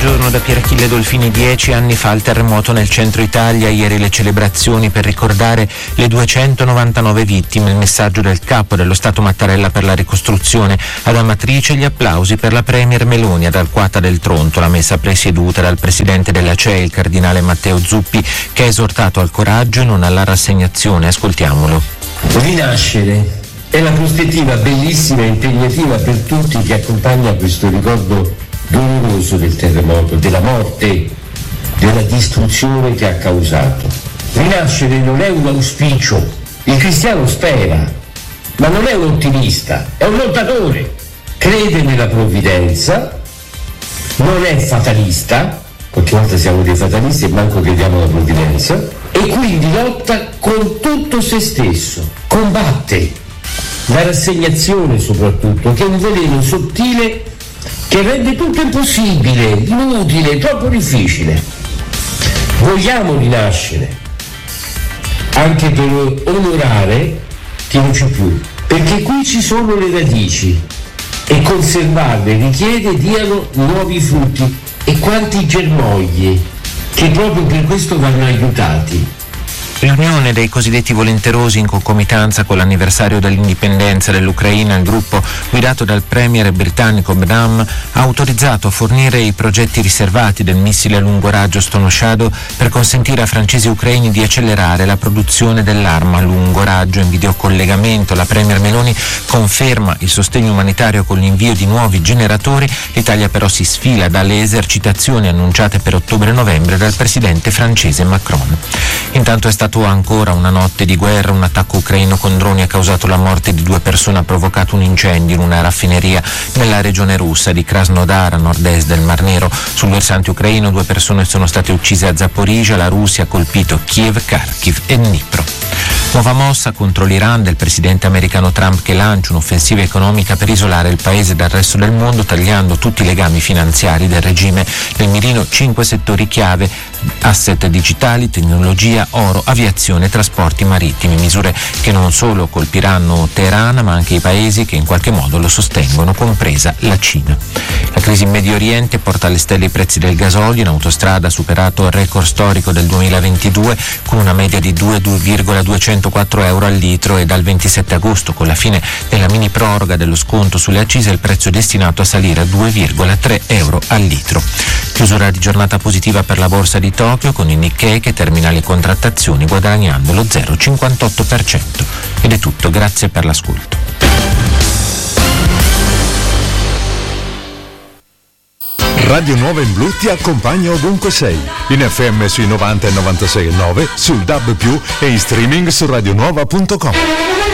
giorno da Pier Achille Dolfini. 10 anni fa il terremoto nel centro Italia, ieri le celebrazioni per ricordare le 299 vittime, il messaggio del capo dello Stato Mattarella per la ricostruzione, ad Amatrice gli applausi per la Premier Meloni ad Arquata del Tronto, la messa presieduta dal presidente della CEI, il cardinale Matteo Zuppi, che ha esortato al coraggio e non alla rassegnazione. Ascoltiamolo. Rinascere è la prospettiva bellissima e impegnativa per tutti che accompagna questo ricordo doloroso del terremoto, della morte, della distruzione che ha causato. Rinascere non è un auspicio, il cristiano spera, ma non è un ottimista, è un lottatore, crede nella provvidenza, non è fatalista, qualche volta siamo dei fatalisti e manco crediamo nella provvidenza, e quindi lotta con tutto se stesso, combatte la rassegnazione soprattutto, che è un veleno sottile che rende tutto impossibile, inutile, troppo difficile. Vogliamo rinascere, anche per onorare chi non c'è più, perché qui ci sono le radici e conservarle richiede diano nuovi frutti. E quanti germogli che proprio per questo vanno aiutati. Riunione dei cosiddetti volenterosi in concomitanza con l'anniversario dell'indipendenza dell'Ucraina. Il gruppo, guidato dal premier britannico Benham, ha autorizzato a fornire i progetti riservati del missile a lungo raggio Storm Shadow per consentire a francesi e ucraini di accelerare la produzione dell'arma a lungo raggio. In videocollegamento la premier Meloni conferma il sostegno umanitario con l'invio di nuovi generatori. L'Italia però si sfila dalle esercitazioni annunciate per ottobre-novembre dal presidente francese Macron. Intanto è stato ancora una notte di guerra. Un attacco ucraino con droni ha causato la morte di 2 persone, ha provocato un incendio in una raffineria nella regione russa di Krasnodar, a nord-est del Mar Nero. Sul versante ucraino 2 persone sono state uccise a Zaporizhzhia. La Russia ha colpito Kiev, Kharkiv e Dnipro. Nuova mossa contro l'Iran del presidente americano Trump, che lancia un'offensiva economica per isolare il paese dal resto del mondo, tagliando tutti i legami finanziari del regime. Nel mirino 5 settori chiave: asset digitali, tecnologia, oro, aviazione e trasporti marittimi. Misure che non solo colpiranno Teheran, ma anche i paesi che in qualche modo lo sostengono, compresa la Cina. La crisi in Medio Oriente porta alle stelle i prezzi del gasolio. In autostrada ha superato il record storico del 2022 con una media di 2,204 euro al litro, e dal 27 agosto, con la fine della mini proroga dello sconto sulle accise, il prezzo è destinato a salire a 2,3 euro al litro. Chiusura di giornata positiva per la borsa di Tokyo, con il Nikkei che termina le contrattazioni guadagnando lo 0,58%. Ed è tutto, grazie per l'ascolto. Radio Nuova in Blu ti accompagna ovunque sei, in FM sui 90 e 96,9, sul DAB+, e in streaming su radionuova.com.